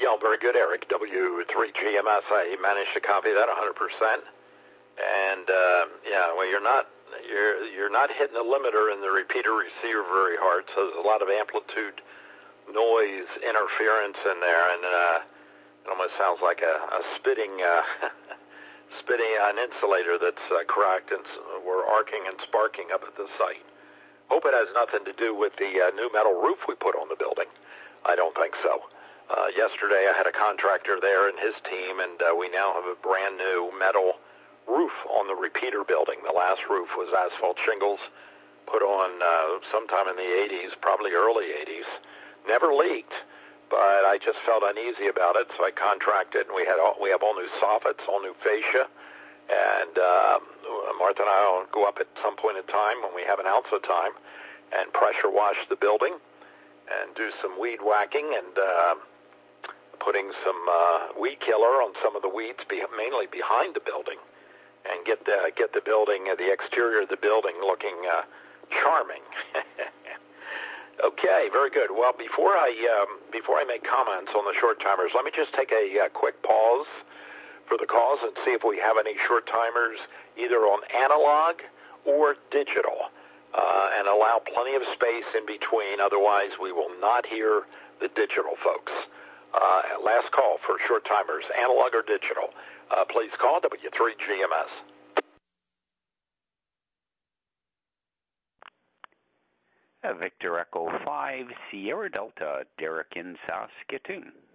very good, Eric. W3GMS, I managed to copy that 100%. And well, you're not hitting the limiter in the repeater receiver very hard, so there's a lot of amplitude, noise, interference in there, and it almost sounds like a spitting an insulator that's cracked, and we're arcing and sparking up at the site. Hope it has nothing to do with the new metal roof we put on the building. I don't think so. Yesterday I had a contractor there and his team, and we now have a brand new metal roof on the repeater building. The last roof was asphalt shingles put on sometime in the 80s, probably early 80s. Never leaked, but I just felt uneasy about it, so I contracted, and we have all new soffits, all new fascia, and Martha and I will go up at some point in time when we have an ounce of time and pressure wash the building and do some weed whacking and putting some weed killer on some of the weeds mainly behind the building, and get the building, the exterior of the building looking charming. Okay, very good. Well, before I make comments on the short timers, let me just take a quick pause for the calls and see if we have any short timers either on analog or digital, and allow plenty of space in between. Otherwise, we will not hear the digital folks. Last call for short timers, analog or digital. Please call W3GMS. Victor Echo 5, Sierra Delta, Derek in Saskatoon.